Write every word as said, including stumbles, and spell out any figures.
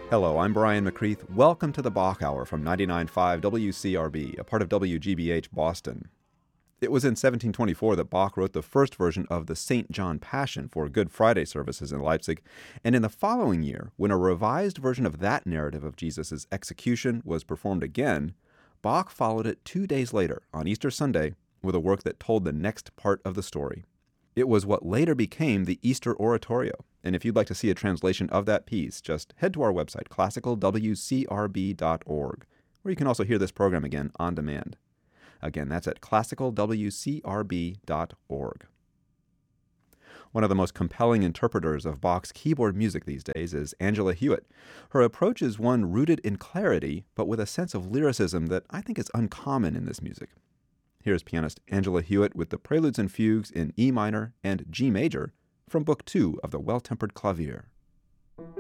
Hello, I'm Brian McCreath. Welcome to the Bach Hour from ninety-nine point five W C R B, a part of W G B H Boston. It was in seventeen twenty-four that Bach wrote the first version of the Saint John Passion for Good Friday services in Leipzig, and in the following year, when a revised version of that narrative of Jesus' execution was performed again, Bach followed it two days later, on Easter Sunday, with a work that told the next part of the story. It was what later became the Easter Oratorio, and if you'd like to see a translation of that piece, just head to our website, classical w c r b dot org, where you can also hear this program again on demand. Again, that's at classical w c r b dot org. One of the most compelling interpreters of Bach's keyboard music these days is Angela Hewitt. Her approach is one rooted in clarity, but with a sense of lyricism that I think is uncommon in this music. Here's pianist Angela Hewitt with the Preludes and Fugues in E minor and G major from Book Two of the Well-Tempered Clavier.